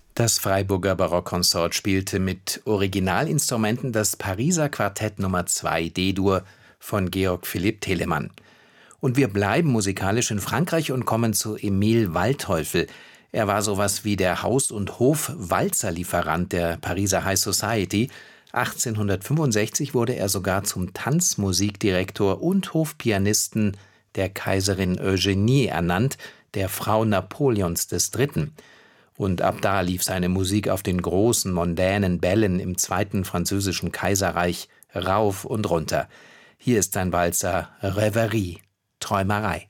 Das Freiburger Barockkonsort spielte mit Originalinstrumenten das Pariser Quartett Nummer 2 D-Dur von Georg Philipp Telemann. Und wir bleiben musikalisch in Frankreich und kommen zu Emil Waldteufel. Er war sowas wie der Haus- und Hof-Walzerlieferant der Pariser High Society. 1865 wurde er sogar zum Tanzmusikdirektor und Hofpianisten der Kaiserin Eugenie ernannt, der Frau Napoleons III. Und ab da lief seine Musik auf den großen, mondänen Bällen im Zweiten Französischen Kaiserreich rauf und runter. Hier ist sein Walzer Rêverie, Träumerei.